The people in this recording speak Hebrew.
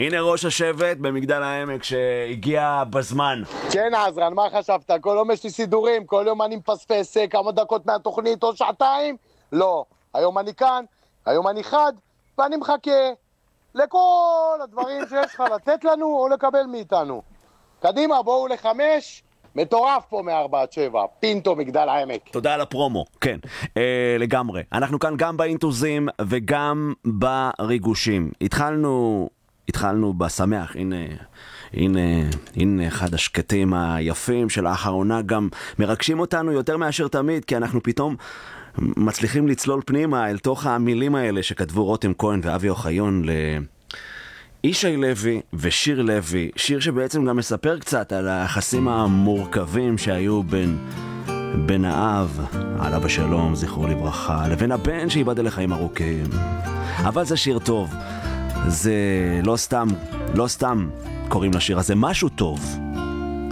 הנה ראש השבט במגדל העמק שהגיע בזמן. כן, עזרן, מה חשבת? כל יום יש לי סידורים, כל יום אני מפספס כמה דקות מהתוכנית או שעתיים? לא. היום אני כאן, היום אני חד, ואני מחכה לכל הדברים שיש לך לתת לנו או לקבל מאיתנו. קדימה, בואו ל5, מטורף פה מ4-7, פינטו מגדל העמק. תודה על הפרומו, כן, לגמרי. אנחנו כאן גם באינטוזים וגם בריגושים. התחלנו בשמח, הנה אחד השקטים היפים של האחרונה, גם מרגשים אותנו יותר מאשר תמיד, כי אנחנו פתאום מצליחים לצלול פנימה אל תוך המילים האלה שכתבו רותם כהן ואבי אוחיון ישי לוי ושיר לוי, שיר שבעצם גם מספר קצת על היחסים המורכבים שהיו בין האב, עליו השלום, זכרו לברכה, לבין הבן שיבדל לחיים ארוכים. אבל זה שיר טוב, זה לא סתם קוראים לשיר הזה משהו טוב.